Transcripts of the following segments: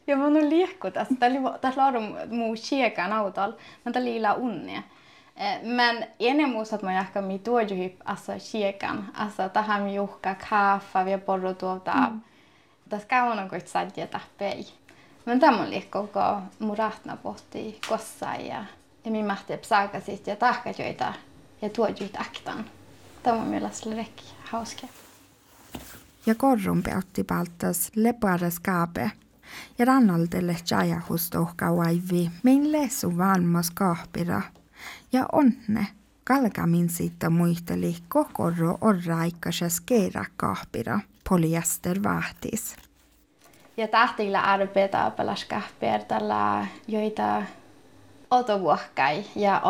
Ja mä oon liekku tässä. Tässä on muu siekan autolla, mutta liila unnia. Men ennen muuta att man jahka mi tuojuhip assa siekan. Assa taham juhka kaffa ja porro tuota. Tässä kauan koit sadja tappei. Men tämä on koko muratna pohtii kossaan ja min mahti psaaka sit ja tahkajoita ja tuojuit aktan. Tämä on mielestäni rekki hauska. Ja korrumpi otti paltas lepara skaape. Ja rannaltelle jajahustohka vaivi min lesu valmas kahpira. Ja onne kalkamin siitä muisteli kokorro orraikkases keerakahpira polyester vahtis. Ja tahtilla arbetaa pelaskahpir tällä joita otovuokkai ja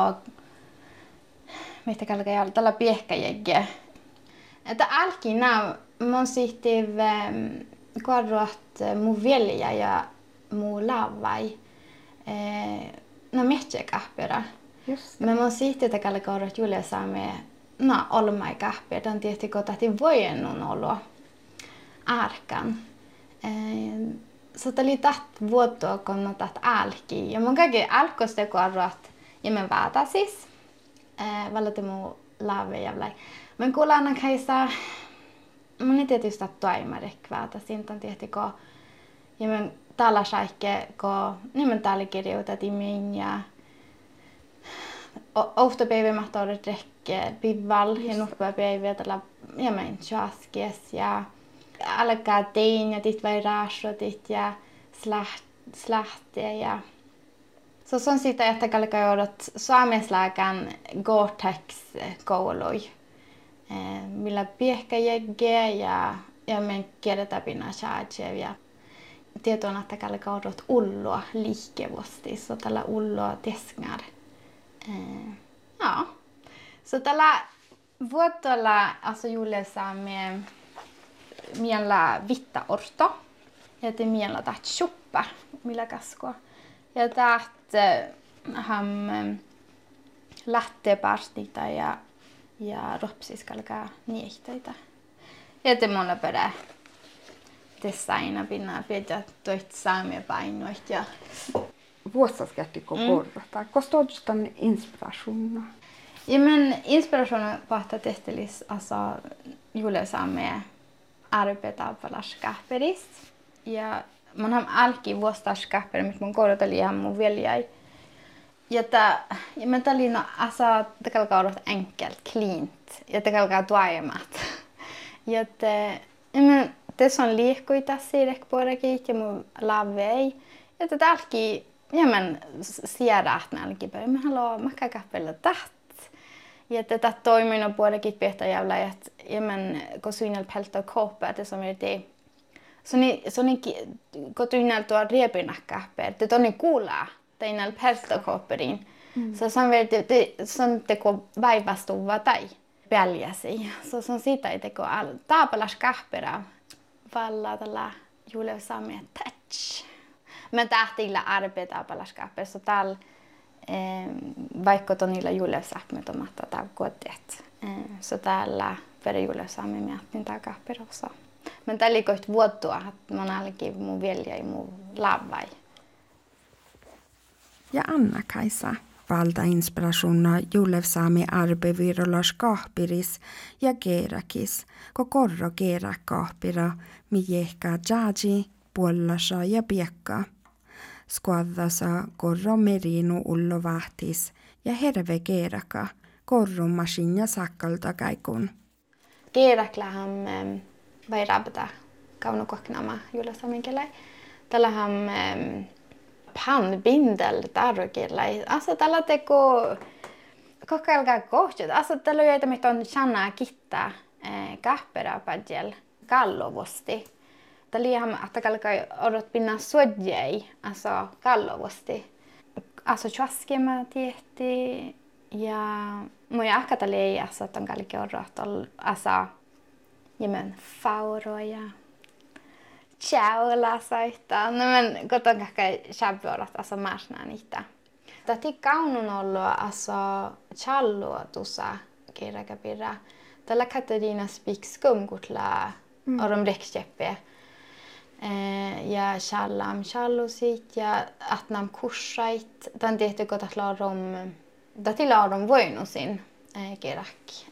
mitä kalkaa tällä piehkäjägge. Että alkina mun sitten korruat mun velja ja mun lavai. No miettiä kahpira. Men mun sitten että kalkaa korruat Juliasaamme olmai kahpira. Tämän tietysti kun tahti voiennun olla arkan. Så det oli vuotta kun taht alki. Ja mun kaikki alkoiste korruat ja men vaata siis. Valite mun lave lai. Men kuulana kaisa mun ei tietysti toimarekvaata siitä tietysti ko ja men täällä saikke ko nimen täällä kirjoitettiin min ja ofta päivä mahtoivat rekke pival ja nuppa päivä tällä ja men chaskes ja alkaa tein ja dit vai rasrotit ja slahte ja så on sitä että kalkaa joudut saameslääkän Gore-Tex koului. Millä piehkäjägge ja men kerätä pinna charge ja tietoon että kalkaa joudut ulloa liikkevosti så tällä ulloa tesngar. Ja. Så tällä vuotolla alltså Juliasaamme miellä vitta orto ja te miellä taht suppa millä kaskoa. Ja taht ham latteparstita ja ropsis kalkaa niehtoita. Ja te mulla perä designa pinna pidä toit saamia painoit ja Vuostaskättikö korrata? Kosta on inspiraationa? Ja men inspiraationa pahta tehtelis asa Juliasaamme arbetaa palaskahperis. Ja man har alki vuostaskahper, missä mun kohdata liian mun veljai. Ja men tää oli asa tekalkaa odot enkelt, cleant ja tekalkaa tuajemat. Ja men tässä on liikkuita siirrek puolekin ja mun lavei. Ja tää alki ja men sieraht nälki päin. Mä haluan makkakahpella taht. Ja tätä toiminnan puolekin pehtä jävla ja men kosuinal pelto koppa det som är det. Så ni kotuinal tuo riepinakahper. Det on kuulaa teinal pelto kopperin. Så som det som teko vaivastuva tai päljäsi. Så sitä teko all taapalaskahpera valla tällä Juliasaamme touch. Men tahtilla arbetaa palaskahper så tal vaikka tonilla Juliasaamme tomatta tavkotet. Så täällä per Juliasaamme miettin takahperossa. Men tää oli koht vuottua, että mun alki mun velja ja mun lavai. Ja Anna-Kaisa valta inspirationa Juliasaamme arbevirolas kahpiris ja keerakis, ko korro keerakahpira, mi jehka jaji, puollasa ja piekka. Skuadasa korro merinu ullo vahtis ja herve keeraka, korro masinja sakkalta kaikun. Keeraklahan vai rabta kauno koknama Juliasaamen kelai. Tällähän pannbindel tarrokelai. Alltså tällä teko kokeilkaa kohtuut. Alltså tällä joita mitä on sanaa kittää kahpera padjel kallovosti. Tällä että kalkaa odot pinna sodjei. Alltså kallovosti. Alltså chaskema tietti ja moi akata lei alltså att on kalkaa odot alltså jamen fauroja. Ciao la saita. No men koton kahkai shabborat alltså marsna niitä. Tati kaunun ollut alltså challo tussa kerakapira. Tällä Katarina speak skumkutla orom reksteppe. ja shallam shallusit ja atnam kurssait. Tän tehty kun tätillä on voinusin kerak.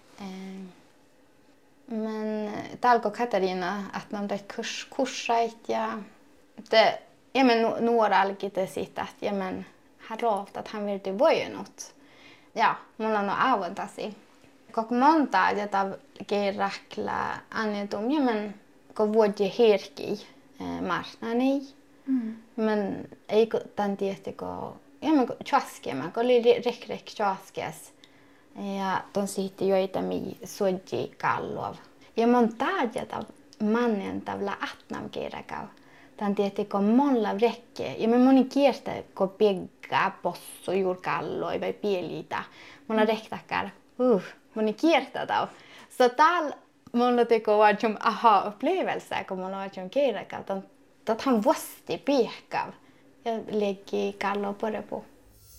Men talko Katarina atnam det kurssait ja det nuora alkite sitä ja men hän roolta että hän virti voinut. Ja mulla on avantasi. Kok monta jota kerakla annetum ja men ko vuodje herki marknani. Men ei tän tietty ko ja men chaskema ko oli rek chaskes. Ja ton sitti joita mi suodji kallov. Ja monta jota mannen tavla atnam kerakau. Tän tietty ko monla rekke. Ja men moni kiertä ko pegga possu juurkalloi vai pielitä. Mulla rektakar. Moni kiertä tau. Så täällä mulla teko vaadjum aha-upplevelse, kun mulla vaadjum kerakau. Att han vosti piehkav ja lägger kallo på det på.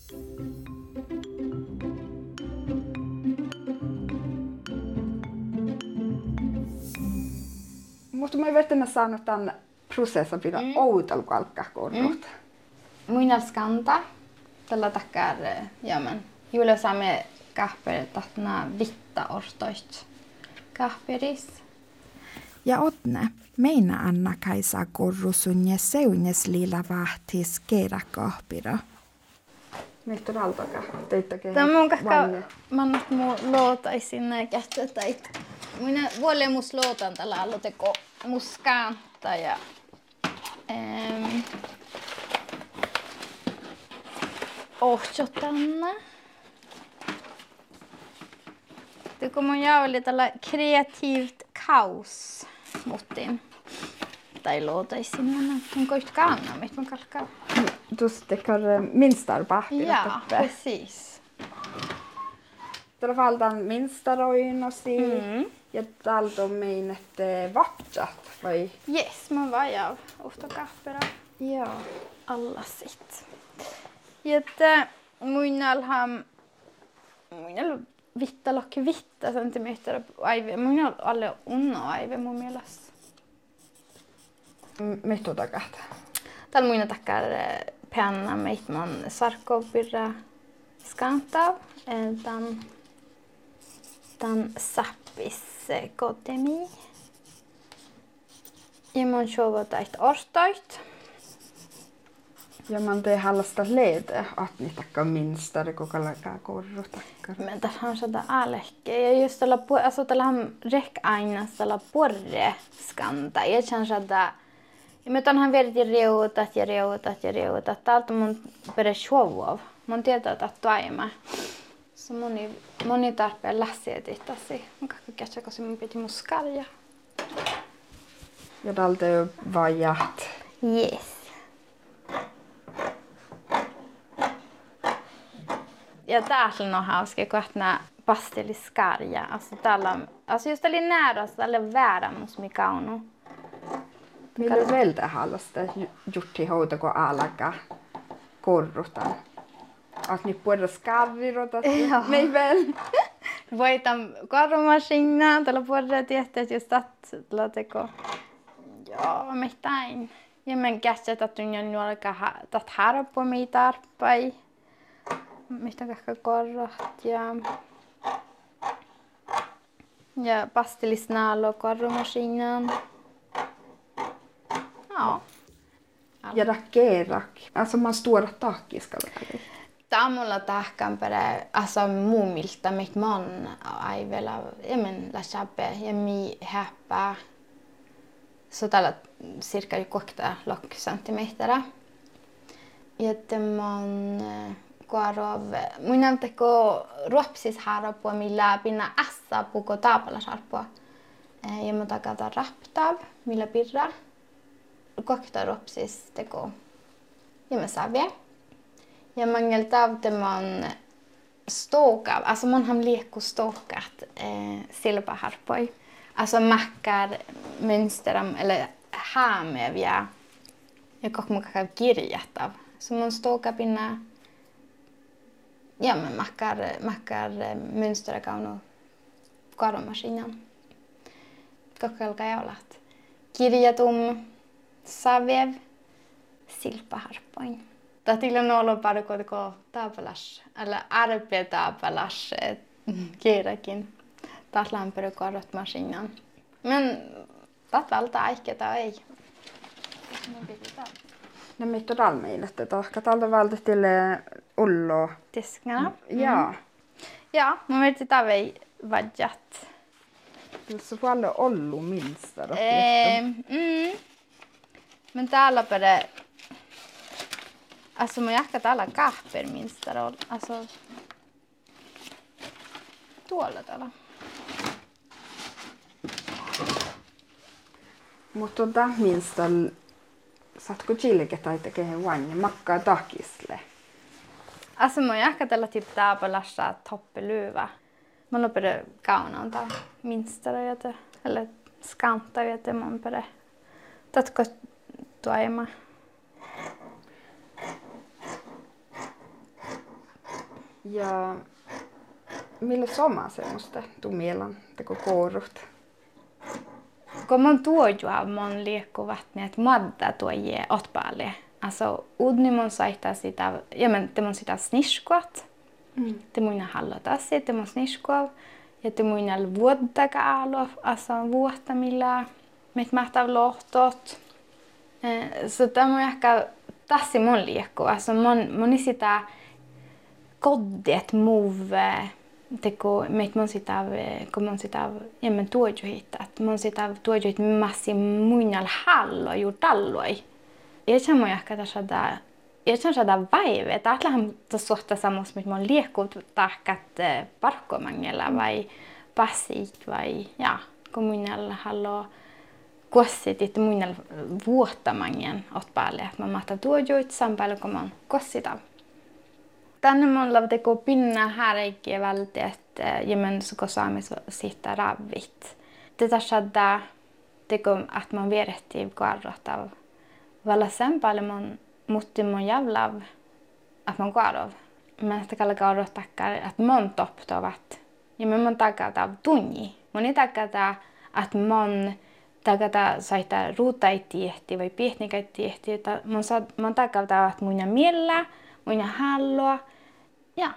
Mutta mä vertaan saanut tämän prosessin pitää outolla kalkkakorrut. Muina skanta tällä takkar jamen. Julle saamme kahper tahtna vitta ortoist kahperis. Ja Otne, meina Anna-Kaisa korrusun ja seunjes lilla vahtis keerakahpira. Miltä raltoka? Tämä on mun kahka mannut mun lootaisin nää kähtötäit. Minä vuolle mus lootan tällä aloiteko muskaanta ja ohjotanna. Det kommer jag lite tällä kreativt kaos mutin. Tai lootaisin mä onko yhtä kanna, mitä mä kalkkaa. Du stickar minstarpapper. Ja, precis. Tällä valtaan minstaroinosi ja täältä on meinet vatsat vai? Yes, mä vajav ofta kahpera. Joo. Alla sitt. Jätte muinalham vitta lokki vitta sentimeter aive. Muinal alle unno aive mun mielestä. Mitä takat? Täällä muina takkar penna meitman sarkopirra skantav. Tän sappis kotemi. Ja mun sovota ett orstoit. Ja man tee hallasta leede, att ni tackar minstare koko lakaa korru takkar. Men tässä on sitä alekkeja. Ja just tällä on aina tällä porre skanta. Ja känns että me tonhan verti reutat. Täältä mun pere showov. Mun tietää että toima. Så moni tarpeen lässiä tihtasi. Mun kakka käsä kosi mun piti muskarja. Ja täältä on vajat. Yes. Ja täällä on hauska, kun nämä pastelliskarja. Alltså just tällä nära, tällä väärämus mikä on. Millä vältä hallasta jutti houta, kun alkaa korrutaan? Att ni puhutaan skarrirota, mig väl. Voitan korrumaskina, tällä puhutaan tietää just tällä teko. Joo, mitään. Ja men käsä, että tunnin nuolka tat harpo mi tarpai. Mistä kahka korrat ja pastellisnaalo korrumaskinan. Ja. Ja rakkerak. Alltså man står att takiskalla. Tämä on mulla tahkanperä, alltså muumilta mitt man aivella, men la chape ja mi häppää. Så tällä cirka 6 sentimeter. Ja tämän kuorov, mun näyttäkö ruopsis harapua millä pinna ässä puko taapalla sarpua. Ja mä takata raptav millä pirra. 6 ruopsis teko. Ja mä savie. Ja mangeltav tämän ståkav, alltså man har lekko ståkat silverharpoi. Alltså mackar mönsteram eller haameviä ja kokmukav kirjattav. Så man ståkar pinna ja men mackar mönsterakaunu korvamaskinan. Kokkalka jaulat. Kirjatum savev silpaharpoin. Tatilla nolo parkotko taapalas, eller arbetaapalas kierakin. Taas lämpörykorot maskinan. Men tat valta aiketa ei. No mit on almeilette tohka talta valtetille ullo. Tiskana. Ja. Ja, mä verti tavei vadjat. Så får alla ollu minsta då. Men täällä pere. Alltså mä jahkat alla kahper minsta roll. Alltså tuolla täällä. Mutta minsta saatko chilketa tekee vanne makkaa takisle. Alltså mä jahkat tällä typ taapalassa toppelyvä. Mä lopere kaunanta minsta rajata. Eller skanta rajata man pere. Tatko tuema. Ja millä soma semmoista tumielan teko koorut? Kun man tuojua mon liekkuvat niin madda tuoje otpaalle. Alltså udni mon saita sitä, ja men te mon sitä sniskuat. Te muina hallota se, te mon sniskuat. Ja te muina vuottaka alo, alltså vuottamilla mit mahtav lohtot. Så tämä ehkä tassi mon liekku. Alltså mon sitä koddet move teko mit mon sitä kun mon sitä ja men tuojuhit att mon sitä tuojuhit massi muinal hallo ju talloi. Ja tämä ehkä tässä da ja tämä vaive että atlahan tuosta samos mit mon liekku tahkat parkkomangella vai passit vai ja kun muinal hallo kossit että muinal vuottamangen otpaalle että man mahtaa tuojuhit sampailu kun mon kossita. Tänne mun lavteko pinna härkiä vältet ja men så saamis sitta ravit. Tätä shadda teko att man verehtii karrotav. Valla sen paljon mutti mun jävlav att man karov. Men että kalla karrotakkar att man topptovat. Ja men man takata tunni. Mun ei takata att man takata saita ruutaittiehti vai piehnikaittihti. Man takata att mun miellä, mun halloa. Ja.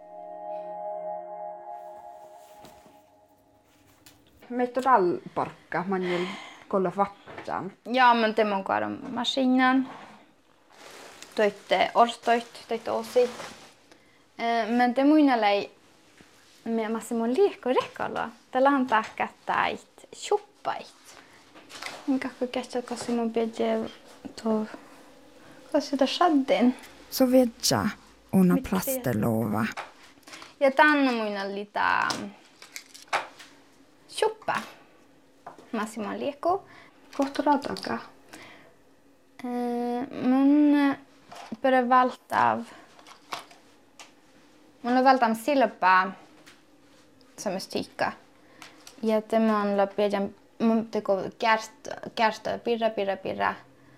Meitä on all parkka, man vill kolla vattan. Ja, men det man går om maskinen. Toitte orstoit, toitte osit. Men det muinalei me massimon liekko rekalla. Tällä on tahkattait chuppait. Minkä kestää kosimon pidje to kosita shaddin. Så vedja una plastelova. Ja tänne muinal lita chuppa. Massimon liekko. Kohta rataka. Mun börjar valta mun on valtam silppaa som stycka. Ja tämän loppijan mun teko kärstö pirra.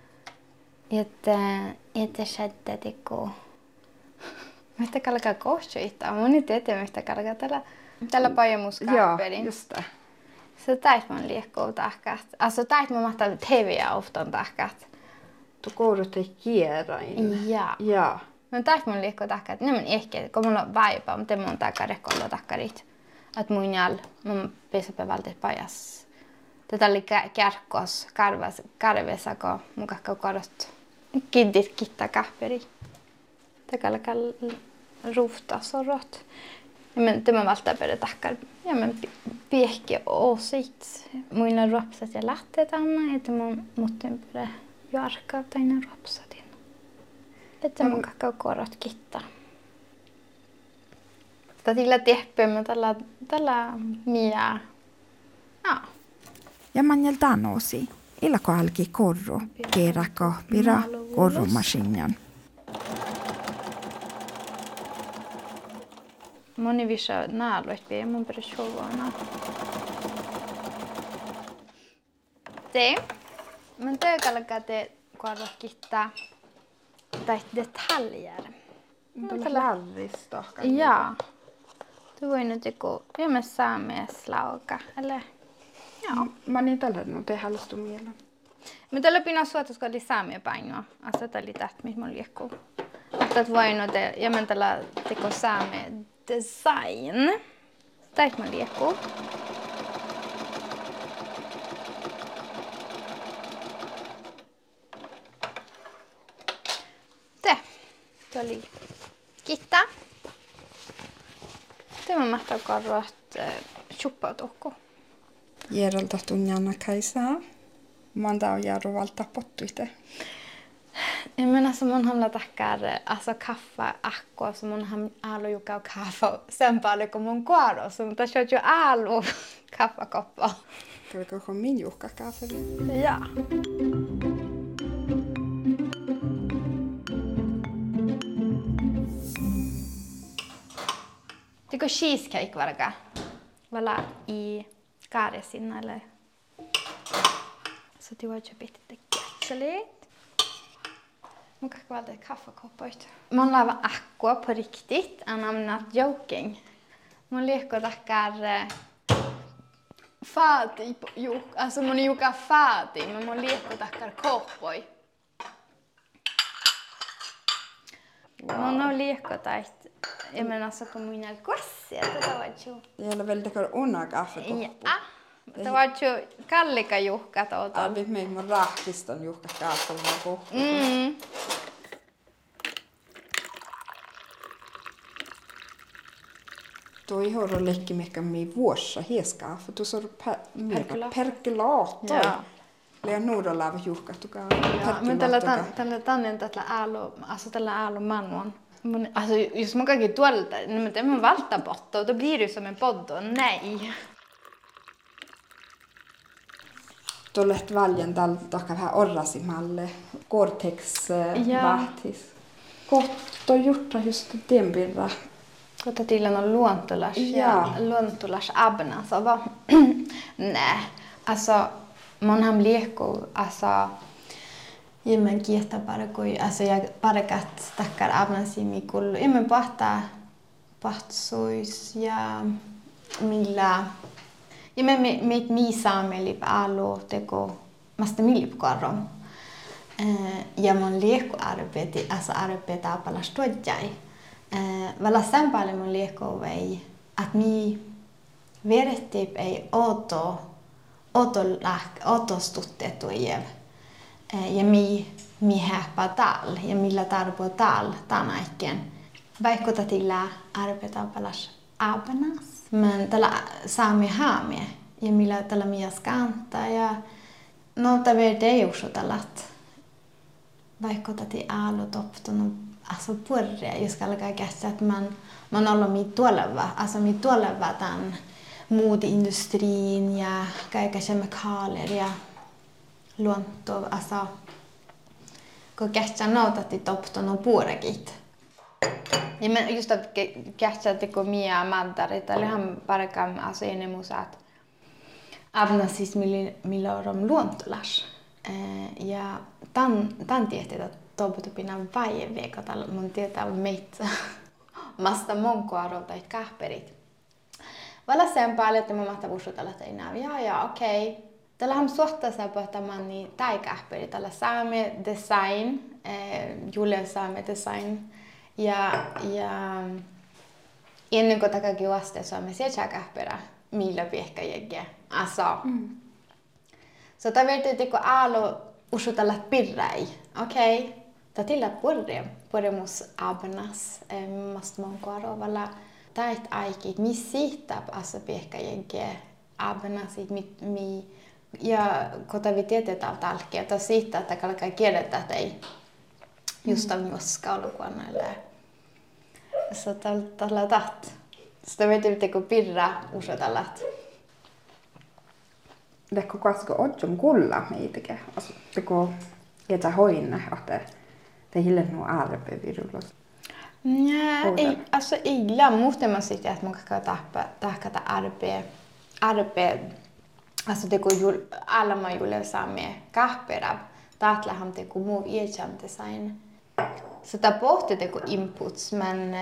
Että shadda teko. Mitä kalkaa kohtuita? Mun ei tiedä mitä kalkaa tällä pajamuskaaperin. Ja, just det. Så täit man liekko tahkat. Alltså täit man mahtaa TV ofta tahkat. Du kourut ei kierain. Ja. Ja. No täit man liekko tahkat. Ne men ehkä kun mulla on vaipa, mutta mun takaa rekollo tahkarit. Att mun jäl mun pesapä valtet pajas. Tätä oli kärkkos karvessa kun mun kakka korot kiddit kitta kahperi. Täkällä ruufta sorot. Ja men tämä valtaa pere tahkar. Ja men piehki osit. Muina ropsat ja lähteet anna, että mun mutten pere jarkaa taina ropsatin. Että mun kakka korot kitta. Tällä tehpömme tällä mia. Ja. Ja manjal danosi, illako alki korru, kerako pira korrumaskinen. Moni visa naaluit mun perussuovana. Te, men töökalka te korro kittaa tai detaljer. Tällä larvista. Ja. Du voi nyt joku ilmeisesti saamieslauka, eller? Ja. Mä niin tällä no te halustu mieleen. Mutta läpi suotusko oli saamia painoa. Asa tällä täht, mihin mä liikkuu. Että voinote, ja mä tällä teko saamia design. Täht mä liikkuu. Tuo oli kitta. Tämä mahtaa korroat chuppautukku. Jerolta tunjana kaisaa. Monta on jäänyt valta pottuite. Jag menar som mun hamnar tackar alltså kaffe akko som mun ham alu joka kaffe sen paljon kun mun kuoro som ta kör ju alu kaffekoppa. Kävikö min juhka kaffe? Ja. Tycker cheesecake varga. Valla i kaaresin eller så det var ju bitte ketchup. Mun kakka valta kaffekoppoit. Mun laiva akkua på riktigt, and I'm not joking. Mun liekko takkar faati, alltså mun joka faati, men mun liekko takkar koppoi. Mun on liekko tait, jag menar så på mina kuassia, tätä var ju. Det gäller väl det ona kaffekoppo. Ja. Det var ju kallika juhka tuota. Alvit mig mun rahkiston juhka kaffekoppo. Toi horo lekki mikä mi vuossa hieskaa, för tu sor perkulaatto. Ja. Lea nuudolava juhkatukaa. Ja, men tällä tannen tällä aalu manuon. Alltså jos mun kaikki tuolta, niin mä teen mun valtabotto, då blir det som en podd och nej. Tuolet valjan takka vähän orrasimalle, Gore-Tex vahtis. Kohto jutta just tienpirra. Kotta till on luontolas ja luontolas abna så va. Nej, alltså man har liekko alltså jag kieta bara kui alltså jag bara kat tackar abna simikul. Jag pahtsuis ja millä ja mit miisaameli alu teko masta milipkarro. Ja man liekko arbeti alltså arbeta palastojai. Valla sen paljon mun liekko vei, että mi verettip ei otostuttetu jev. Ja mi häppä tal ja millä tarpo tal tänaiken. Vaikka tätillä arbeta palas abnas, men tällä saami haamie ja millä tällä mias kantaa ja no taverde ei usko tällat. Vaikka täti alu toptunut alltså purre just alkaa käsittää, että man olla mi tuoleva tämän muutiindustriin ja kaiken kemikaalier ja luonto alltså kun käsittää noutatti toptunut puorekit. Ja men just att käsittää teko mia mantarit eller han parkam alltså enemusat abnasis millorom luontolas. Ja tan tietää Tobutupina vaiheveikotalla mun tietää meitä masta monkoarolta et kahperit. Valla sen paljon, että mä mahtaa vuosutella teinaa. Ja okei. Tällä on suhtaessa pohtamaan niin tai kahperit. Tällä saamme design, Julia saamme design. Ja ennen kuin takakin vaste saamme sieltä kahperä, millä piehkäjäkin. Asa. Så ta vet du kun alu usutella pirrai. Okei. Tatilla puremus abnas mast monkoaro valla tait aikit missita asa piehkäjenke abnasit mi ja kota vi tietetään talkea että siitä että kalkaa kieltä ei just av moskaulukuanalle så tällä taht sitä vet du kun pirra usutellat Lekko kasko otjum kulla meitäke teko etä hoinne ahte te hillennu arpevirulos. Ja, alltså illa måste man säga att man kan tahkata arpe alltså det går alla man ju lösa med kahpera tahtlahan te ku muu iechan design så ta pohti te ku inputs men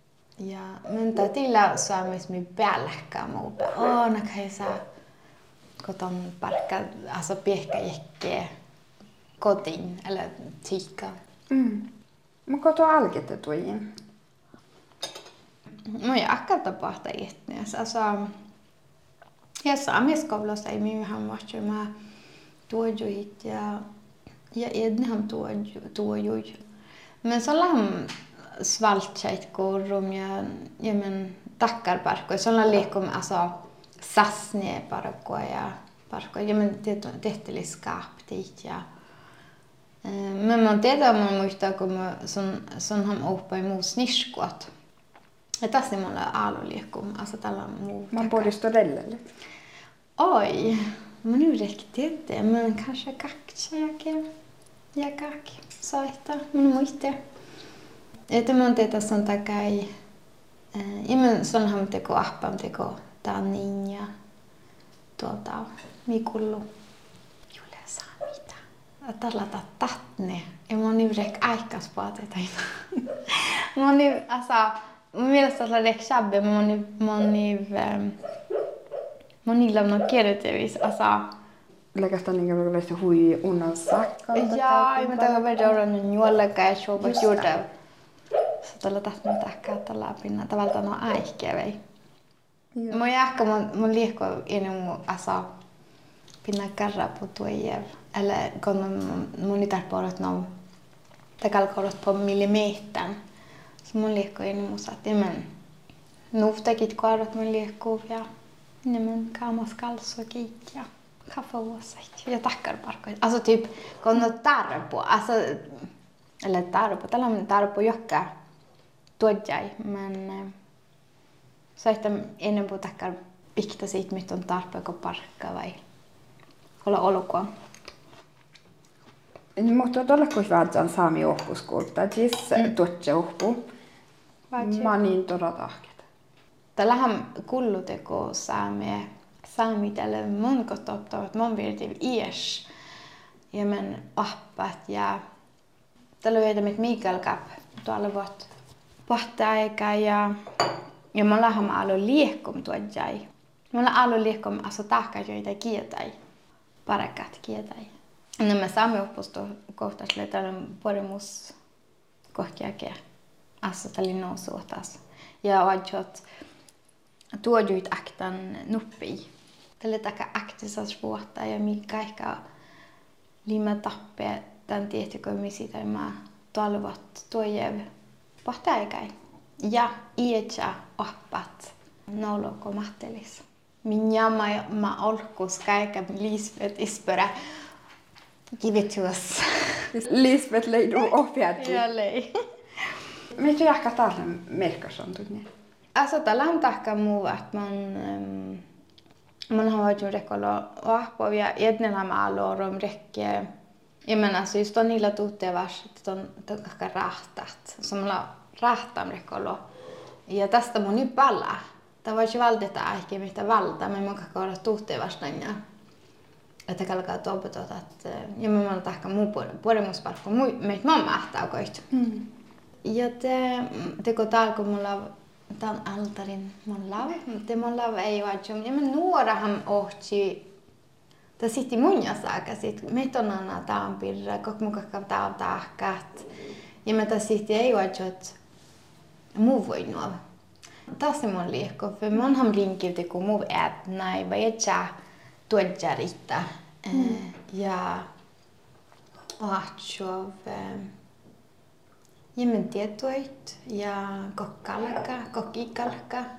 ja men ta tilla saamis mi bälkka muuta ona kaisa koton parkka, alltså piehkäjekkiä kotiin, eller tiikkaa. Mä koto alkette tuojin. No ja akka tapahtaa itneas. Alltså, jag saamieskoulussa ei minähän vastuumaa tuojuit ja ednehän tuojuit. Men så läm svaltsäit korrum ja men takkarparkko. Så läm lekom alltså sassne parkko ja men tehteli skaptit ja men man tiedä man muistaa kun son ham oppa muu sniskot. Ja tässä mulla aaloliekkum, alltså tällä muu. Man borde stå dellelle. Oj, men nu räckte inte, men kanske kack soita, men muiste. Että mun teetä son takai. Ja men son ham teko appam teko tannin ja mikullu. Julia saa mitä. Tällä tatne. Ja mun nyt aikas paateita. Mun nyt mun mielestä tällä reksabbe mun niillä on kertovis Läkästä niinku vesi hui unnan sakkalta. Ja, mä takaa verran juollaka ja shuopa juurta. Så tällä tahtin takkaa tällä pinna tavallaan on aikevei. Mun jahka mun liekko enemmän pinna karra på tuojev. Eller kun mun niitä porot no takalkorot på millimetern. Så mun liekko enemmän saatti men nuuftakit korot mun liekko ja men kaamas kalsokit ja kaffevuosait ja takkarparkoit. Alltså typ kun on tarpo, alltså eller tarpo, tällä on tarpo jokka tuodjai, men så että ennen på takkar pikta siitä mit on tarpo ko parkka vai olla olkoa. Mutta tuolla kun vaatsan saami ohpuskulta, siis tuotse ohpu. Mä niin todella tahket. Tällähän kulluteko saami tälle mun kotottavat mun virti ies. Ja men appat ja tällä veitä mit Mikael kap tuolla vuot pahta aika ja mulla on alu liekkom tuodjai. Mulla alu liekkom aso tahka joita kietai. Parakat kietai. No me saami oppusto kohtasle tällä poremus kohkiake. Aso tällä nousuotas. Ja oajot tuojuit aktan nuppi. Tällä taka aktisas vuotta ja mikä ehkä lima tappe tämän tietykoimisi tai mä talvat tuojev pahtaikai. Ja ietsä oppat noloko mattelis. Minä mä olkus kaiken Lisbeth ispörä kivitus. Lisbeth leidu ohjat. Ja lei. Mitä jahka taas merkas on tunne? Alltså tällä on tahka muu, että man har varit rekolla ahpo ja ednellä mä aloirom rekke. Ja men alltså just on niillä tuttevas, että on kahka rahtat. Så mulla rahtam rekolla. Ja tästä mun nyt palla. Tämä voisi valdeta ehkä mitä valta, men mun kahka olla tuttevas näin. Että kalkaa tuoputot, että ja mä tahka muu puolemusparkko meitä mamma ahtaukoit. Ja teko täällä kun mulla tämän altarin mun lav. Mun lav ei vaihdu. Ja men nuorahan ohti. Tämä sitti mun jasaka sit. Metonana taampirra. Kok mun kakka taavtahkat. Ja men tämä sitti ei vaihdu. Muu voi nuo. Taas se mun liekko. För mun ham linkilti kun muu ätnai. Vai etsä tuodjaritta. Ja ahtsov. Ja men tietoit ja kokkikalka.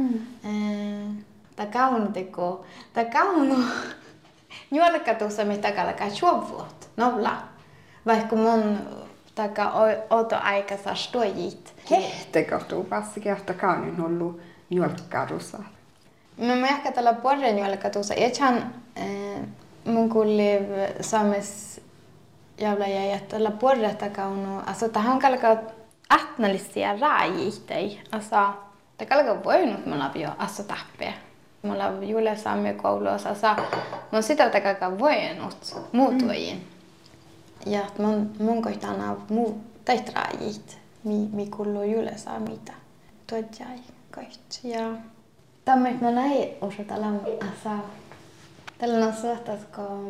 Ta kaunuteko. Ta kaunu. Juolka tuossa mitä kalka suovuot. Novla. Vaikka mun taka oto aikassa stojit. Hehteko tuu passikin, että kaunin ollut juolkkarussa. No mä ehkä tällä porren juolka tuossa. Ethän mun kulli saames jävla jäi, että tällä porretta kaunu. Alltså tähän kalkaa ähtnallisia raajitei. Alltså det kalkaa voinut mulla jo alltså tappea. Mulla Julia saami koulussa. Alltså mun sitä kalkaa voinut muutuin. Ja mun koitana muu tait raajit. Mi kullu Julia saamita. Tuodjai koit. Ja tammet mä näin osata lam asa Tällainen suhtaatko...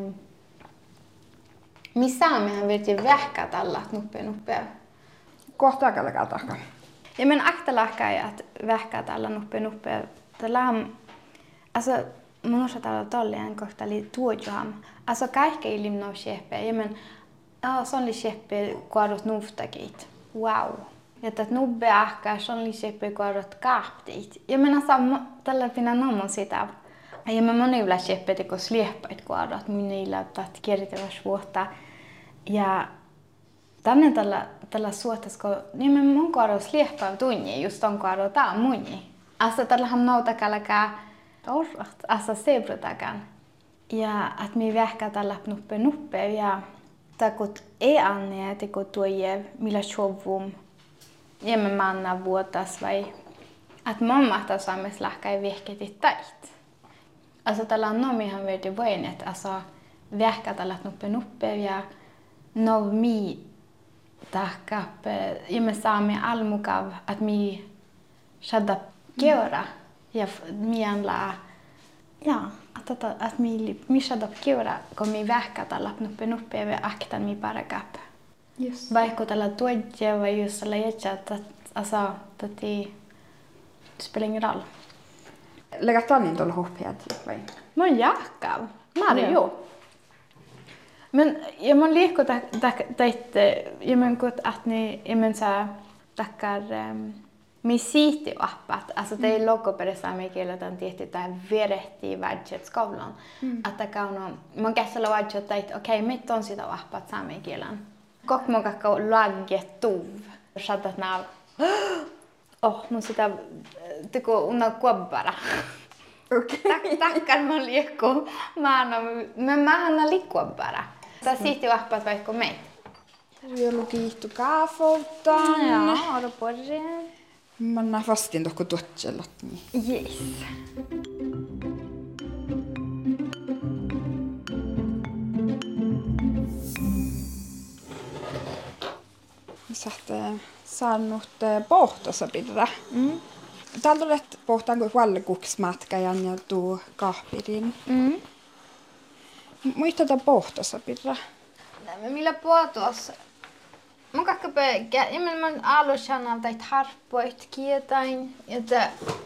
Missä mehän virti vähkä tällä nuppea? Kohta kalkaa takaa. Ja men aktalahkajat vähkä tällä nuppea. Tällä on... Alltså, mun osa täällä tolleen kohta oli tuojuham. Alltså, kaikki ilimnau sheppe. Ja men... Sonli sheppe kuarut nuftakit. Wow. Ja että nubbe ahkaa sonli sheppe kuarut kaaptit. Ja men alltså, tällä pinna namon sitä. Ja mä monilla sheppe teko slieppäit kuarut. Minillä että kertavas vuotta. Ja tänne tällä suotasko, niin me mun kuarut slieppäit tunni, just on kuarut tää muni. Alltså, tällähän noutakalakaa orrat, alltså sebrutakan. Ja että mi vähkä tällä nuppe ja takut ei anne teko tuoje millä shovum. Ja me manna vuotas vai että mamma saamme lähkäi vehketit tait. Alltså tällä on nomihan verti voinet, alltså vähkä tällä nuppe ja nov mi tahkap ja me saamme almukav että mi shadda göra ja mi anla ja että mi shadda göra kun mi vähkä tällä nuppe ja aktan mi parakap. Yes. Vaikka tällä tuodje vai just tällä jätsä alltså det spelar ingen roll. Lägga tannin tuolla hoppiat vai? Mun jahkav. Mario. Men jag mun liekko teitte jag mun kut att ni jag mun så tackar mi siiti appat. Alltså det är logopedissa mikä tämän tietty tai verehti budget skolan. Että kauno mun käsillä budget teit okei mit on sitä appat saamen kielen. Kok mun kakka laggetuv. Shaddat nav. Mun sitä teko unna kuobbara. Okei. Tackar man liekko. Mä anna liikkuobbara. Tää siiti appat vaikka meit. Jag låg hit och kaffeautan. Ja, har du på det? Man har fast in dock dotjelot niin. Yes. Sä saanut pohtossa pidä. Täällä olet pohtaan kuin valkuksmatkajan ja tuu kahpirin. Muista tätä pohtossa pidä. Millä pohtos? Mun kakkape, mä alushan tai harppoit kietain, että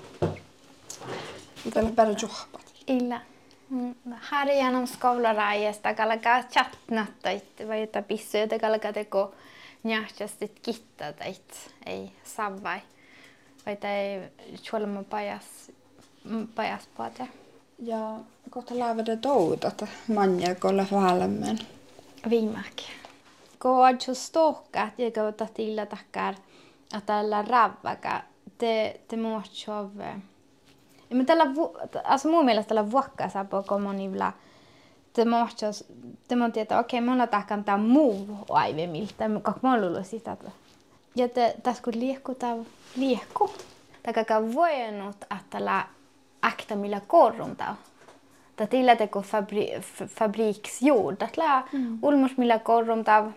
Täällä päällä juhpat. illa. Harjanam skoularaajasta kalkaa chatnattait vai että pissuja kalkaa teko njahtastit kittateit ei savai. Vai tai chuolma pajas pate. Ja kohta laavade toudat manjakolla valmen. Viimak. Koadju stokkat ja kautta tilla takkar att tällä ravvaka te muotsov. Ja tällä alltså mun mielestä tällä vuokkaasa på kommunilla te muotsos te mon tietää okei mulla takkan tää move aivemiltä kak mulla sitä. Ja te tas kun liekku. Takaka voinut att tällä akta millä korrunta. Että tillä teko fabriksjord. Että ulmus millä korrunta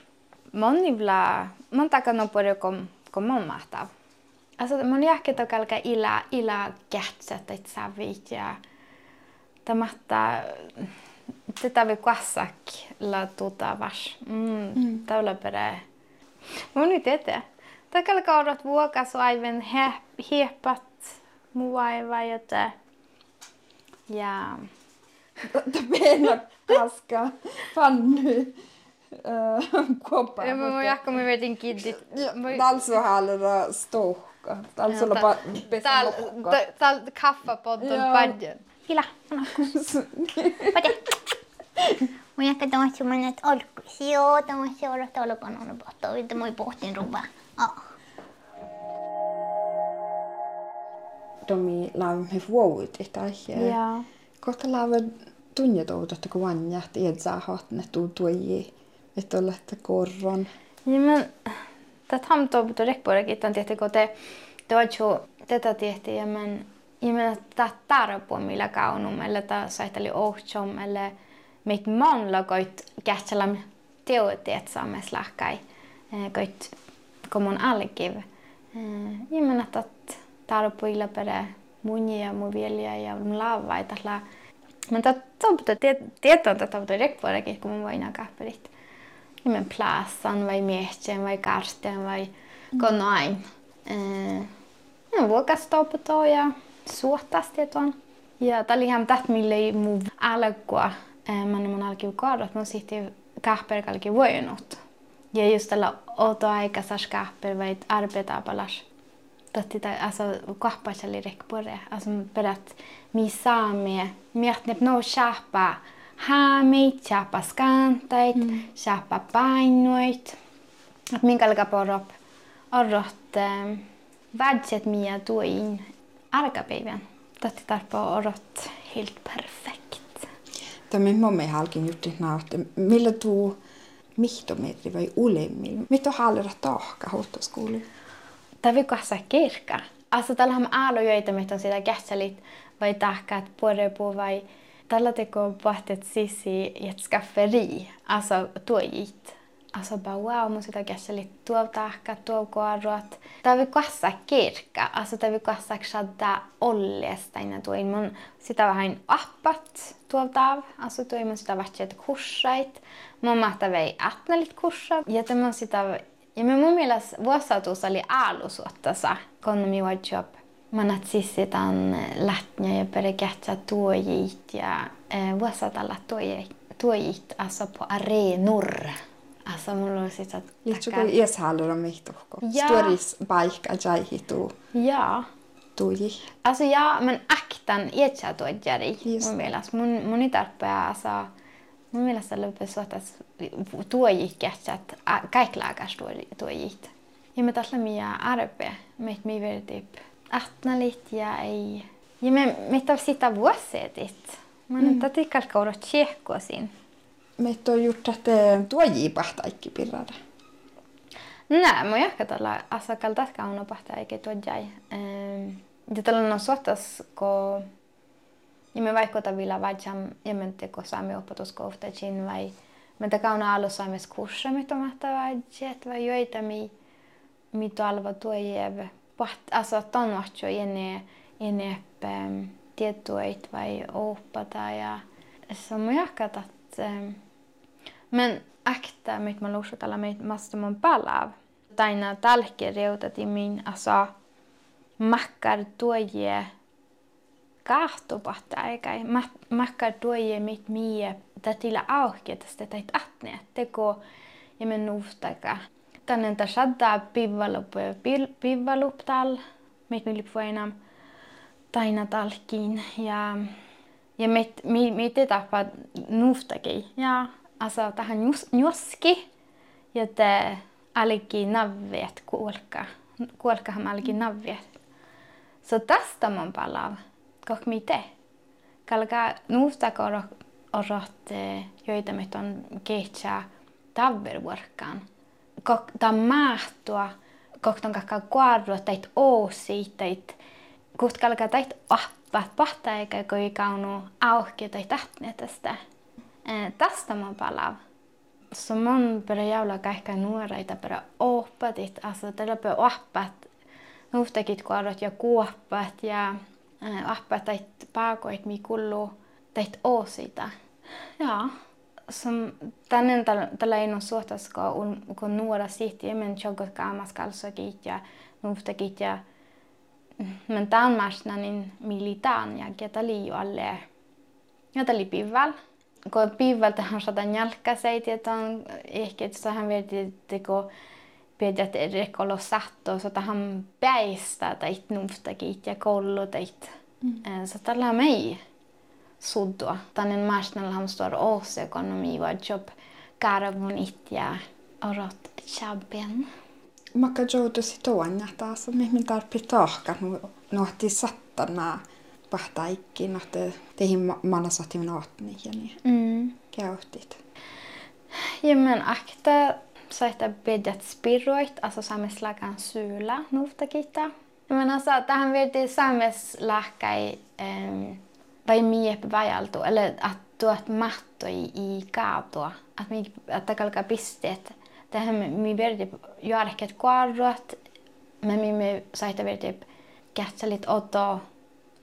mon takana på det kom mamma. Alltså mon jäkket kalka ila kätset et savit ja tamatta tätä vi kassak la tuta vas. Tällä perä. Mun nyt ete. Takalla kaurat vuokas aivan hiepat muaiva jotta ja Pena kaska pannu kuoppa. Ja mä jahka me vetin kiddit. Talso haalera stohka. Talso lopa pesa lokka. Tal kaffapodden padden. Hila. Pade. Mun jahka tomassa monet olkkus. Joo, tomassa olet olkoon on pohto. Vittu moi pohtin ruva. Domi laamme vuout tai. Ja. Kohta laamme tunnetoutat kun vanjat edsaa hatne tuoji. Että olette korron. Ja men tätä hamtoa rekporekin on tietty kun te toichu tätä tehtiin ja men tätä tarpo millä kaunum eller ta saitteli ohchom eller mit manla koit kähtsälam teoteet saames lahkai koit komon alkiv. Ja men että tarpo illa perä munja mu velja ja lava italla Mutta tieto on tätä rekvuorekin, kun mun voi aina kahperit. Nimen plässan vai miehtien vai karsten vai konain. No vuokastoputoo ja suohtasti tuon. Ja tää oli ihan täht mille muu alkua. Mun alkiu kaadot, mun sitten kahper alkiu voinut. Ja just tällä otoaikaisas kahper vai arbetapalas. Alltså kahpasali rekvuore. Alltså perät mi saamie. Mietnep no shapa. Haameit, shapa skantait, shapa painoit. Att minkä alkaa porop orrot vädset mia tuin arkapäivän. Tätä tarpoo orrot helt perfekt. Tämä mamma halkin jutti nautti. Millä tuu mihtometri vai ulemmilla? Mitä hallira tahka hoitoskoulu? Tämä vi kassa kirkka. Alltså tällä on aalo joita mitä on sitä kässälit vai tahkat puorepu vai tällä teko pahtet sisi et skafferi. Alltså tuojit. Alltså bara wow, mun sitä kässälit tuov tahkat, tuov koarot. Tämä vi kassa kirkka. Alltså tämä vi kassa shadda ollesta innan tuin. Mun sitä vähän appat tuov tav. Alltså tuin mun sitä vahtset kurssait. Mun mahtaa vei atnelit kurssa. Ja tämä sitä ja mun mielestä vuosautus oli alusuottasa, kun mi var jobb. Man att sissitan lättnä ja perekähtsä tuojit ja vuosatalla tuojit alltså på arenor. Alltså mulla on sitä Litsu kun ieshallera mihtohko. Storis paikka jaihitu. Ja. Tuoji. Alltså ja, men aktan ietsä tuojari. Mun mielestä mun ei tarpea asa. Mun mielestä löpö suotas tuojit kähtsät kaiklaakas tuojit. Ja me tällä mia arpe, meit mi vertip atnalit ja ei. Ja me tav sitä vuosetit. Mä nyt tätikal kaurot tjehkosin. Meitä on juuri tuojia pahtaikki pirrada. Nää, mä jahka tällä asakalta kauna pahtaikki tuojai. Ja tällä on suotas, kun ja me vaikkota vielä vaihtam ja me teko saamme opetuskohtaisiin vai me kauna alussa saamme kurssia, mitä mahtaa vaihtaa vai joita mi talva tuojeve. Alltså tonvahtio ene tietoit vai oppata ja så mä jahkat men akta mit man luusutalla mit mastumon palav. Taina talke reutati min alltså makkar tuoje kahtopahta eikä makkar tuoje mit mie tatilla auki tästä tait atne teko ja men nuftaka. Tannen ta shadda pivaluptal mit milipfuenam taina talkin ja mit tapa nuftaki ja alltså tähän njoski ja te alki navvet kuolkahan alki navvet. Så tästä man palav kok mite. Kalka nuftaka orot joita mit on kehtsä tavvervorkan. Kok ta mahtua kok ton kakka kuarro tait oosi tait kuht kalka tait appat pahta eikä koi kaunu auki tait tähtne tästä. Tästä man palav. Så man börjar jävla kaikka nuoreita börjar oppatit. Alltså tällä börjar oppat nuhtakit kuarrot ja kuoppat ja appat tait paakoit mi kullu tait oosita. Ja. Som tannen tällä ei ole suhtasko kun nuora sitti men jogot kaamas kalsokit ja nuhtakit ja men tämän masnanin militaan ja ketä liiu alle. Ja tällä pival. Kun piivalta hän saadaan jalkaseit, että on ehkä, että hän verti, kun pidät rekolla sattua, että hän päistää tai nuuftakin ja koulutait. Så tällä mei sudua. Tannen marsnalla hän står oss ekonomi var jobb karvunit ja orot chabben. Makka joutuisi tuonne taas, mihin tarvitsee tahka, nohti sattana. Pahtaikki, nohte teihin manasahti minä ottni ja niin käytit. Ja men akta saita bedjat spirroit, alltså sameslakan sula nuuftakita. Men alltså tähän verti sameslakai vai miep vajaltu, eller att tuot mahtoi i kaatua, että kalka pisteet. Tähän mi verti juarket kuarrot, men mi saita verti kätsälit oto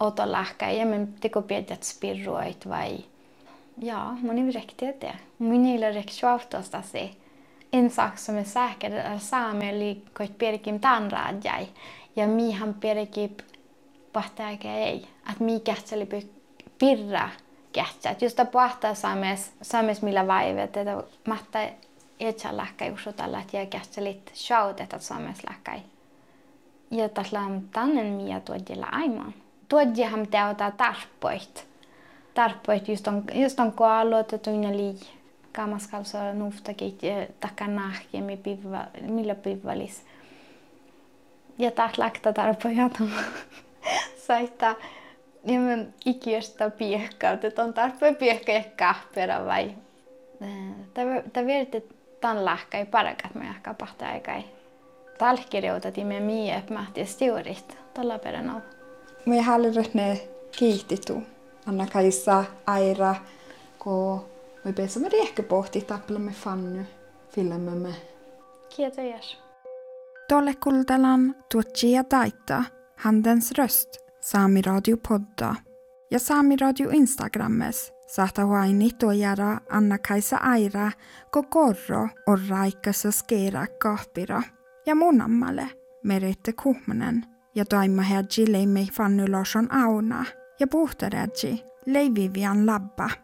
otolähkä ja men teko pietät spirroit vai ja man är riktigt det. Minillä reksuautosta se. En sak som är säker är saameli koit perkim tanraadjai ja mihan perkip pahtaakä ei. Att mi kähtseli pirra kähtsät. Just pahtaa saames millä vaivet että mahta etsä lähkä usutalla että ja kähtselit shautet että saames lähkäi. Ja taslam tannen mia tuodjella aimaan. Tuodjahan teota tarpoit just on koaluotu tunneli kamaskalsa nuftakit takanahki millä pivvalis. Ja taas läktä tarpojat saittaa nimen ikiöstä piehkaut, että on tarpeen piehkaa ja kahpera vai tämä verti tan lähkäi parakat me ehkä pahtaa aikai. Talkirjautat me mie mahti stiurit tällä peränä. Me halliret ne kiihtitu. Anna-Kaisa, Aira, kun me pääsemme ehkä pohti tappelamme Fanny filmemme. Kiitos. Tolle kultalan tuotsia taita, Handens röst, Sami Radio podda. Ja Sami Radio Instagrammes saattaa huaini tuojara Anna-Kaisa Aira, Kokorro on raikassa skera kahpira. Ja mun ammalle Meritte Kuhmanen ja toimma herji leimei Fanny Larsson Auna. Ja puhtaräji Leivivian Labba.